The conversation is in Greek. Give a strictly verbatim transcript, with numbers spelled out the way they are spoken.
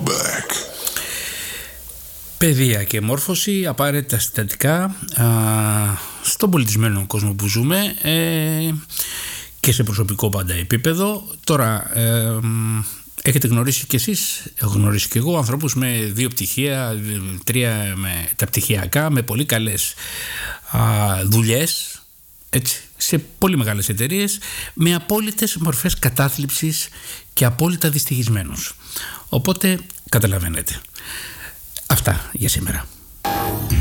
back. Παιδεία και μόρφωση, απαραίτητα συστατικά α, στον πολιτισμένο κόσμο που ζούμε ε, και σε προσωπικό πάντα επίπεδο. Τώρα ε, έχετε γνωρίσει κι εσείς, έχω γνωρίσει κι εγώ ανθρώπους με δύο πτυχία, τρία με τα πτυχιακά, με πολύ καλές α, δουλειές, έτσι, σε πολύ μεγάλες εταιρείες, με απόλυτες μορφές κατάθλιψης και απόλυτα δυστυχισμένους. Οπότε καταλαβαίνετε. Αυτά για σήμερα.